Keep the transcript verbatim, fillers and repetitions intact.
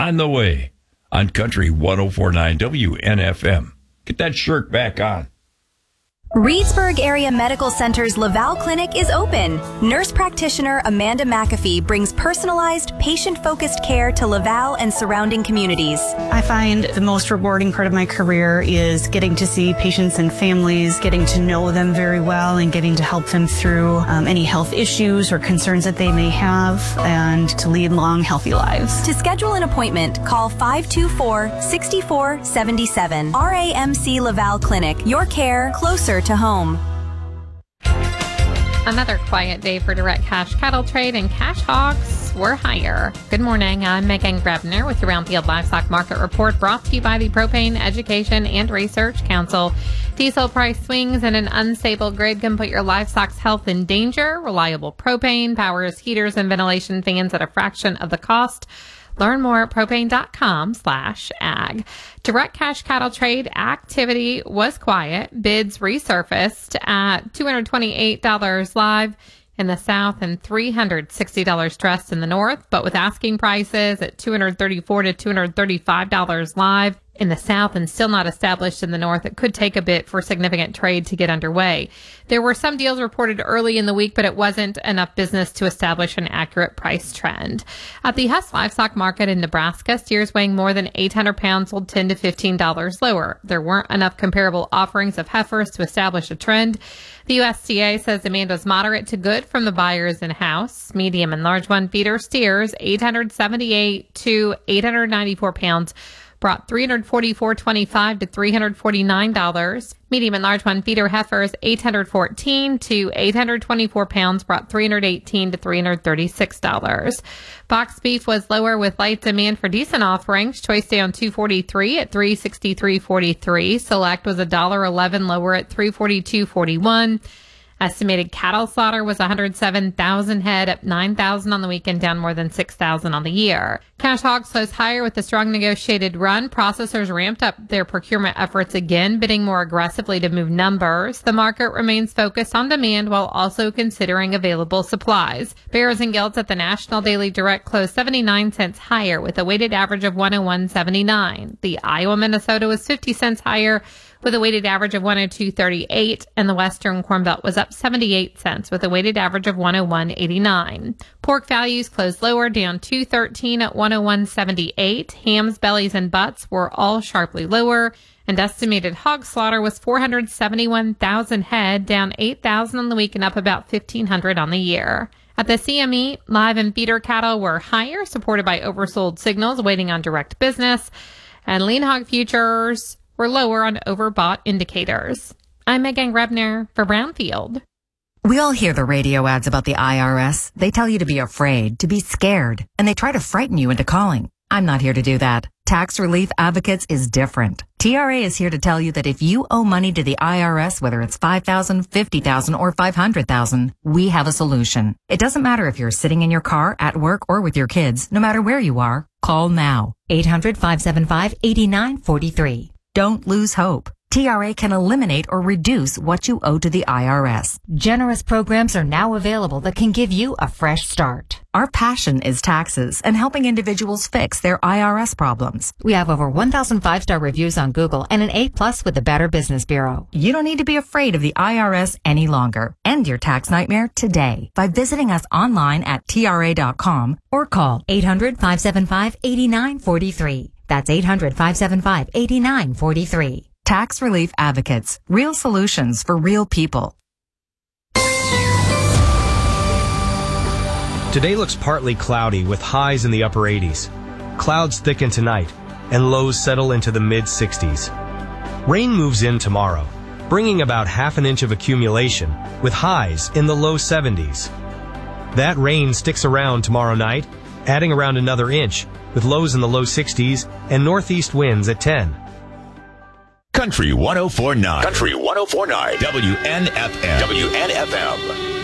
on the way on Country one oh four point nine W N F M. Get that shirt back on. Reedsburg Area Medical Center's Laval Clinic is open. Nurse practitioner Amanda McAfee brings personalized, patient-focused care to Laval and surrounding communities. I find the most rewarding part of my career is getting to see patients and families, getting to know them very well, and getting to help them through um, any health issues or concerns that they may have, and to lead long, healthy lives. To schedule an appointment, call five two four, six four seven seven. R A M C Laval Clinic, your care closer to home. Another quiet day for direct cash cattle trade, and cash hogs were higher. Good morning, I'm Megan Grebner with the Roundfield Livestock Market Report, brought to you by the Propane Education and Research Council. Diesel price swings and an unstable grid can put your livestock's health in danger. Reliable propane powers heaters and ventilation fans at a fraction of the cost. Learn more at propane.com slash ag. Direct cash cattle trade activity was quiet. Bids resurfaced at two hundred twenty-eight dollars live in the south and three hundred sixty dollars dressed in the north, but with asking prices at two hundred thirty-four to two hundred thirty-five dollars live in the south and still not established in the north, it could take a bit for significant trade to get underway. There were some deals reported early in the week, but it wasn't enough business to establish an accurate price trend. At the Hess Livestock Market in Nebraska, steers weighing more than eight hundred pounds sold ten to fifteen dollars lower. There weren't enough comparable offerings of heifers to establish a trend. The U S D A says demand was moderate to good from the buyers in-house. Medium and large one feeder steers, eight hundred seventy-eight to eight hundred ninety-four pounds, brought three hundred forty-four twenty-five to three hundred forty-nine dollars. Medium and large one feeder heifers, eight hundred fourteen to eight hundred twenty-four pounds, brought three hundred eighteen to three hundred thirty-six dollars. Box beef was lower with light demand for decent offerings. Choice down two forty-three at three sixty-three forty-three. Select was one dollar eleven lower at three forty-two forty-one. Estimated cattle slaughter was one hundred seven thousand head, up nine thousand on the weekend, down more than six thousand on the year. Cash hogs closed higher with a strong negotiated run. Processors ramped up their procurement efforts again, bidding more aggressively to move numbers. The market remains focused on demand while also considering available supplies. Bears and gilts at the National Daily Direct closed seventy-nine cents higher with a weighted average of one oh one seventy-nine. The Iowa Minnesota was fifty cents higher with a weighted average of one oh two thirty-eight, and the Western Corn Belt was up seventy-eight cents with a weighted average of one oh one eighty-nine. Pork values closed lower, down two thirteen at one oh one seventy-eight. Hams, bellies, and butts were all sharply lower, and estimated hog slaughter was four hundred seventy-one thousand head, down eight thousand on the week and up about fifteen hundred on the year. At the C M E, live and feeder cattle were higher, supported by oversold signals waiting on direct business, and lean hog futures were lower on overbought indicators. I'm Megan Grebner for Brownfield. We all hear the radio ads about the I R S. They tell you to be afraid, to be scared, and they try to frighten you into calling. I'm not here to do that. Tax Relief Advocates is different. T R A is here to tell you that if you owe money to the I R S, whether it's five thousand dollars, fifty thousand dollars, or five hundred thousand dollars, we have a solution. It doesn't matter if you're sitting in your car, at work, or with your kids. No matter where you are, call now. eight hundred, five seven five, eight nine four three. Don't lose hope. T R A can eliminate or reduce what you owe to the I R S. Generous programs are now available that can give you a fresh start. Our passion is taxes and helping individuals fix their I R S problems. We have over one thousand five-star reviews on Google and an A plus with the Better Business Bureau. You don't need to be afraid of the I R S any longer. End your tax nightmare today by visiting us online at T R A dot com or call eight hundred, five seven five, eight nine four three. That's eight hundred, five seven five, eight nine four three. Tax Relief Advocates. Real solutions for real people. Today looks partly cloudy with highs in the upper eighties. Clouds thicken tonight and lows settle into the mid sixties. Rain moves in tomorrow, bringing about half an inch of accumulation with highs in the low seventies. That rain sticks around tomorrow night, adding around another inch, with lows in the low sixties and northeast winds at ten. Country one oh four point nine. Country one oh four point nine. W N F M. W N F M.